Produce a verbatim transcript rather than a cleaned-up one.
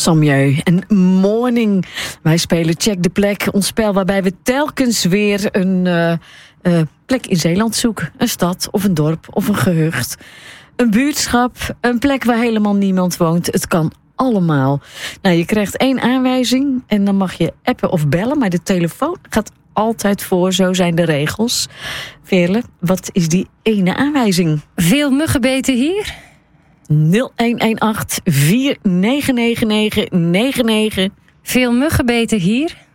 Samieu en Morning. Wij spelen Check de Plek, ons spel waarbij we telkens weer een uh, uh, plek in Zeeland zoeken. Een stad of een dorp of een gehucht. Een buurtschap, een plek waar helemaal niemand woont. Het kan allemaal. Nou, je krijgt één aanwijzing en dan mag je appen of bellen, maar de telefoon gaat altijd voor, zo zijn de regels. Veerle, wat is die ene aanwijzing? Veel muggenbeten hier? nul een een acht vier negen negen negen negen negen. Veel muggenbeten hier?